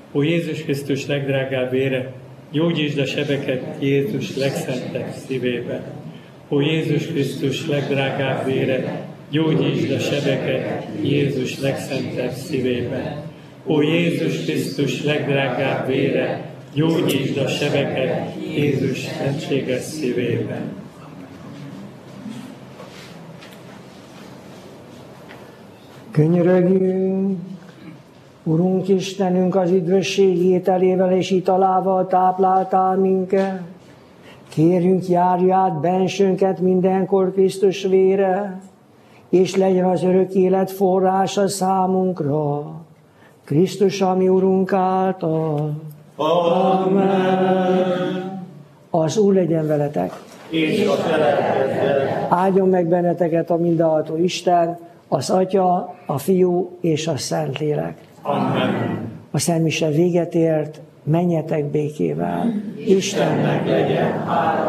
Ó Jézus Krisztus legdrágább vére, gyógyítsd a sebeket Jézus legszentebb szívében. Ó Jézus Krisztus legdrágább vére, gyógyítsd a sebeket Jézus legszentebb szívében. Ó Jézus Krisztus legdrágább vére, gyógyítsd a sebeket Jézus szentséges szívében. Könyörögjünk! Urunk Istenünk, az üdvösség ételével és italával tápláltál minket. Kérjünk, járj át bensőnket mindenkor Krisztus vére, és legyen az örök élet forrása számunkra. Krisztus, a mi Urunk által. Amen. Az Úr legyen veletek. És a szeretettel. Áldjon meg benneteket a mindenható Isten, az Atya, a Fiú és a Szentlélek. Amen. A szentmise véget ért, menjetek békével. Istennek legyen hála.